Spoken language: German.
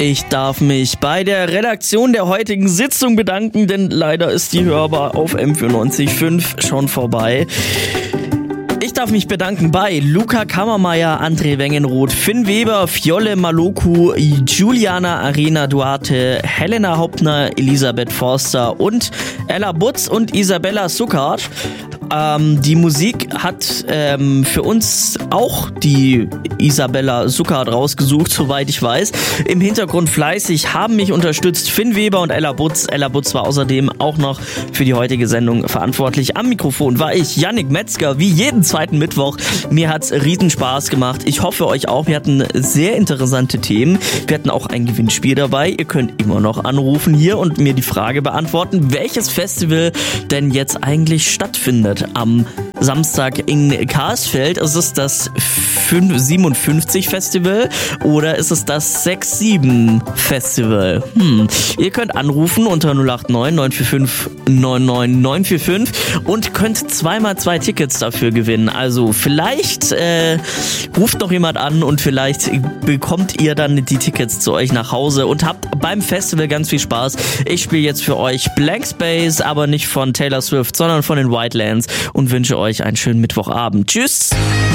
Ich darf mich bei der Redaktion der heutigen Sitzung bedanken, denn leider ist die hörbar auf M94.5 schon vorbei. Ich darf mich bedanken bei Luca Kammermeier, André Wengenroth, Finn Weber, Fjolle Maloku, Juliana Arena Duarte, Helena Hauptner, Elisabeth Forster und Ella Butz und Isabella Suckart. Die Musik hat für uns auch die Isabella Suckart rausgesucht, soweit ich weiß. Im Hintergrund fleißig haben mich unterstützt Finn Weber und Ella Butz. Ella Butz war außerdem auch noch für die heutige Sendung verantwortlich. Am Mikrofon war ich, Yannick Metzger, wie jeden zweiten Mittwoch. Mir hat's riesen Spaß gemacht. Ich hoffe euch auch. Wir hatten sehr interessante Themen. Wir hatten auch ein Gewinnspiel dabei. Ihr könnt immer noch anrufen hier und mir die Frage beantworten, welches Festival denn jetzt eigentlich stattfindet. Am Samstag in Karsfeld. Ist es das 57 Festival oder ist es das 67 Festival? Ihr könnt anrufen unter 089 945 99 945 und könnt 2x2 Tickets dafür gewinnen. Also vielleicht ruft noch jemand an und vielleicht bekommt ihr dann die Tickets zu euch nach Hause und habt beim Festival ganz viel Spaß. Ich spiele jetzt für euch Blank Space, aber nicht von Taylor Swift, sondern von den Whitelands und wünsche euch einen schönen Mittwochabend. Tschüss!